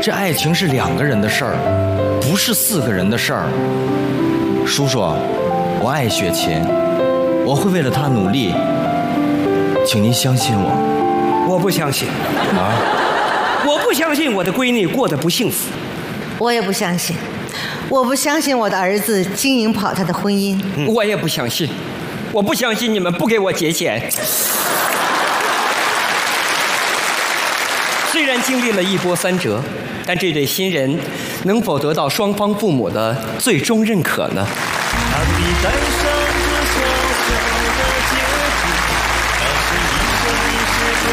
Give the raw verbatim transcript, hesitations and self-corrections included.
这爱情是两个人的事儿，不是四个人的事儿。叔叔，我爱雪琴，我会为了她努力，请您相信我。 我不相信啊！ 我不相信我的闺女过得不幸福。 我也不相信，我不相信我的儿子经营跑他的婚姻。 嗯、我也不相信，我不相信你们不给我节俭。虽然经历了一波三折，但这对新人能否得到双方父母的最终认可呢？ 当你戴上